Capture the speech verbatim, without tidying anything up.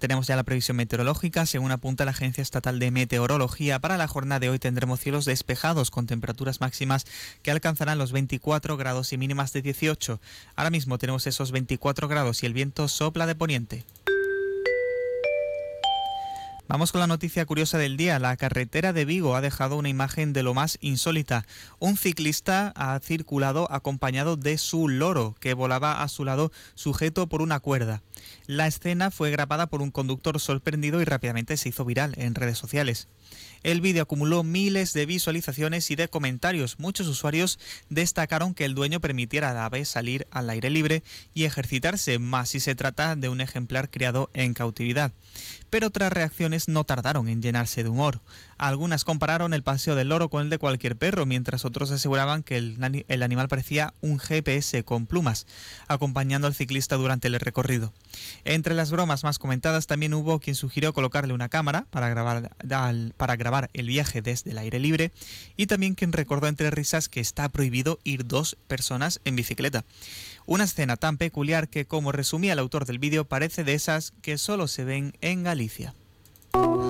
tenemos ya la previsión meteorológica. Según apunta la Agencia Estatal de Meteorología, para la jornada de hoy tendremos cielos despejados con temperaturas máximas que alcanzarán los veinticuatro grados y mínimas de dieciocho. Ahora mismo tenemos esos veinticuatro grados y el viento sopla de poniente. Vamos con la noticia curiosa del día. La carretera de Vigo ha dejado una imagen de lo más insólita. Un ciclista ha circulado acompañado de su loro, que volaba a su lado sujeto por una cuerda. La escena fue grabada por un conductor sorprendido y rápidamente se hizo viral en redes sociales. El vídeo acumuló miles de visualizaciones y de comentarios. Muchos usuarios destacaron que el dueño permitiera al ave salir al aire libre y ejercitarse, más si se trata de un ejemplar criado en cautividad. Pero otras reacciones no tardaron en llenarse de humor. Algunas compararon el paseo del loro con el de cualquier perro, mientras otros aseguraban que el, el animal parecía un G P S con plumas, acompañando al ciclista durante el recorrido. Entre las bromas más comentadas también hubo quien sugirió colocarle una cámara para grabar, para grabar el viaje desde el aire libre, y también quien recordó entre risas que está prohibido ir dos personas en bicicleta. Una escena tan peculiar que, como resumía el autor del vídeo, parece de esas que solo se ven en Galicia.